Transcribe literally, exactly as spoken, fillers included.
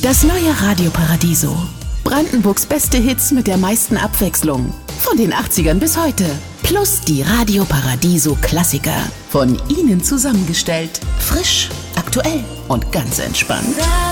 Das neue Radio Paradiso. Brandenburgs beste Hits mit der meisten Abwechslung. Von den achtzigern bis heute. Plus die Radio Paradiso Klassiker. Von Ihnen zusammengestellt. Frisch, aktuell und ganz entspannt.